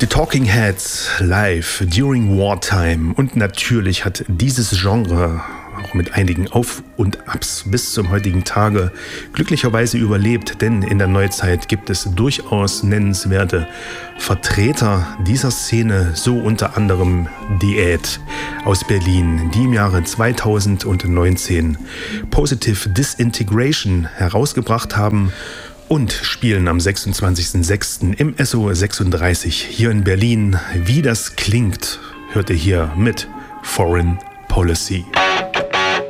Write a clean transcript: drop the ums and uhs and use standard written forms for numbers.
The Talking Heads live during wartime. Und natürlich hat dieses Genre auch mit einigen Auf und Abs bis zum heutigen Tage glücklicherweise überlebt, denn in der Neuzeit gibt es durchaus nennenswerte Vertreter dieser Szene, so unter anderem Diät aus Berlin, die im Jahre 2019 Positive Disintegration herausgebracht haben und spielen am 26.06. im SO36 hier in Berlin. Wie das klingt, hört ihr hier mit Foreign Policy.